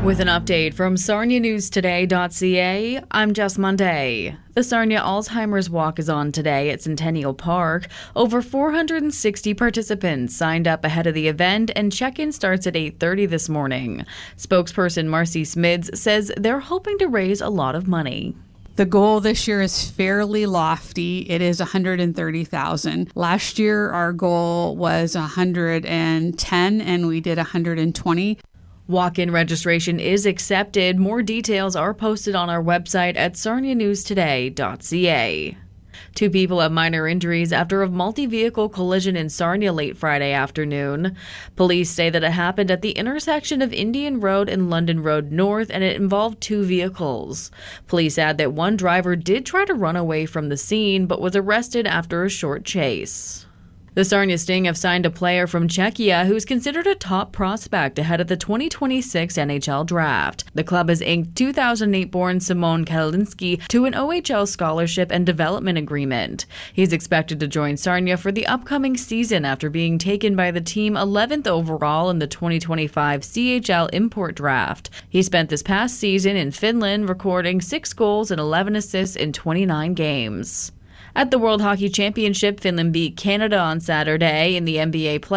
With an update from SarniaNewsToday.ca, I'm Jess Monday. The Sarnia Alzheimer's Walk is on today at Centennial Park. Over 460 participants signed up ahead of the event, and check-in starts at 8:30 this morning. Spokesperson Marcy Smids says they're hoping to raise a lot of money. The goal this year is fairly lofty. It is $130,000. Last year, our goal was 110, and we did 120. Walk-in registration is accepted. More details are posted on our website at SarniaNewsToday.ca. 2 people have minor injuries after a multi-vehicle collision in Sarnia late Friday afternoon. Police say that it happened at the intersection of Indian Road and London Road North, and it involved 2 vehicles. Police add that one driver did try to run away from the scene, but was arrested after a short chase. The Sarnia Sting have signed a player from Czechia who is considered a top prospect ahead of the 2026 NHL draft. The club has inked 2008-born Simon Kalinski to an OHL scholarship and development agreement. He's expected to join Sarnia for the upcoming season after being taken by the team 11th overall in the 2025 CHL import draft. He spent this past season in Finland, recording 6 goals and 11 assists in 29 games. At the World Hockey Championship, Finland beat Canada on Saturday in the NBA play.